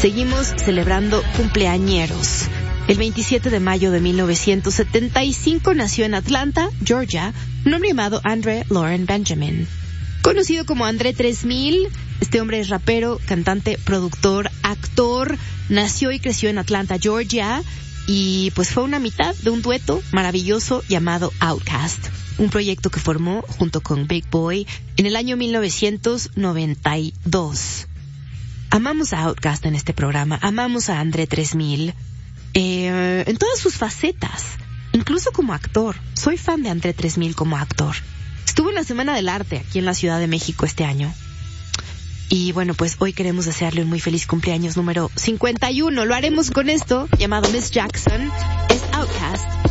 Seguimos celebrando cumpleañeros. El 27 de mayo de 1975 nació en Atlanta, Georgia, un hombre llamado Andre Lauren Benjamin. Conocido como André 3000, este hombre es rapero, cantante, productor, actor. Nació y creció en Atlanta, Georgia, y pues fue una mitad de un dueto maravilloso llamado Outkast, un proyecto que formó junto con Big Boy en el año 1992. Amamos a Outkast en este programa, amamos a André 3000 en todas sus facetas, incluso como actor. Soy fan de André 3000 como actor. Estuvo en la Semana del Arte aquí en la Ciudad de México este año. Y bueno, pues hoy queremos desearle un muy feliz cumpleaños número 51. Lo haremos con esto, llamado Miss Jackson. Es Outkast.